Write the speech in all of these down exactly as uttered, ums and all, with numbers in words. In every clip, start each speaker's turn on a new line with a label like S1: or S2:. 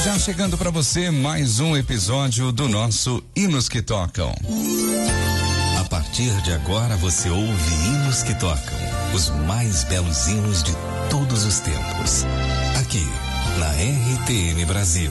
S1: Já chegando para você mais um episódio do nosso Hinos que Tocam.
S2: A partir de agora você ouve Hinos que Tocam, os mais belos hinos de todos os tempos, aqui na R T M Brasil.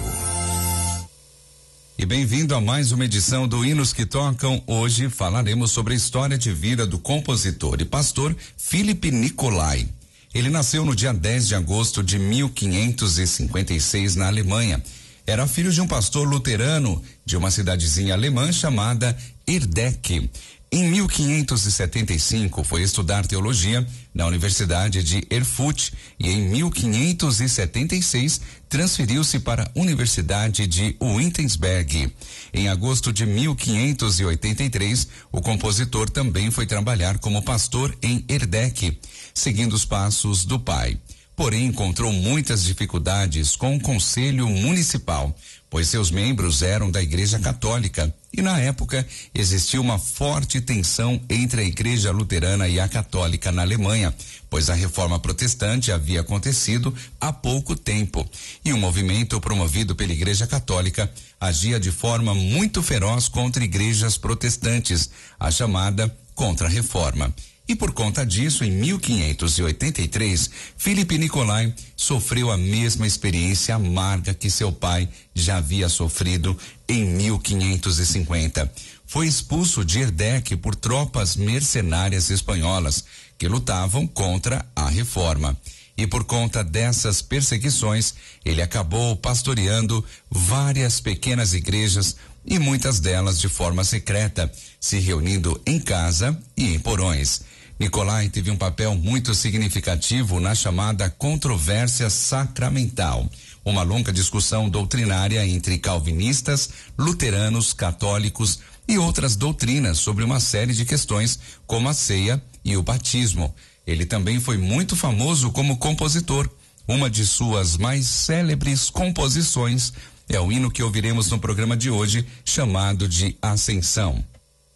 S1: E bem-vindo a mais uma edição do Hinos que Tocam. Hoje falaremos sobre a história de vida do compositor e pastor Philipp Nicolai. Ele nasceu no dia dez de agosto de mil quinhentos e cinquenta e seis na Alemanha. Era filho de um pastor luterano de uma cidadezinha alemã chamada Erdek. Em mil quinhentos e setenta e cinco foi estudar teologia na Universidade de Erfurt e em mil quinhentos e setenta e seis transferiu-se para a Universidade de Wittenberg. Em agosto de mil quinhentos e oitenta e três, o compositor também foi trabalhar como pastor em Erdek, seguindo os passos do pai. Porém, encontrou muitas dificuldades com o conselho municipal, pois seus membros eram da Igreja Católica e na época existia uma forte tensão entre a Igreja Luterana e a Católica na Alemanha, pois a Reforma Protestante havia acontecido há pouco tempo e o movimento promovido pela Igreja Católica agia de forma muito feroz contra igrejas protestantes, a chamada Contra-Reforma. E por conta disso, em mil quinhentos e oitenta e três, Philipp Nicolai sofreu a mesma experiência amarga que seu pai já havia sofrido em mil quinhentos e cinquenta. Foi expulso de Erdek por tropas mercenárias espanholas que lutavam contra a reforma. E por conta dessas perseguições, ele acabou pastoreando várias pequenas igrejas e muitas delas de forma secreta, se reunindo em casa e em porões. Nicolai teve um papel muito significativo na chamada controvérsia sacramental, uma longa discussão doutrinária entre calvinistas, luteranos, católicos e outras doutrinas sobre uma série de questões como a ceia e o batismo. Ele também foi muito famoso como compositor. Uma de suas mais célebres composições é o hino que ouviremos no programa de hoje, chamado de Ascensão.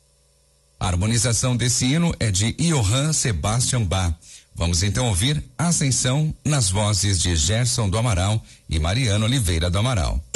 S1: A harmonização desse hino é de Johann Sebastian Bach. Vamos então ouvir Ascensão nas vozes de Gerson do Amaral e Mariana Oliveira do Amaral.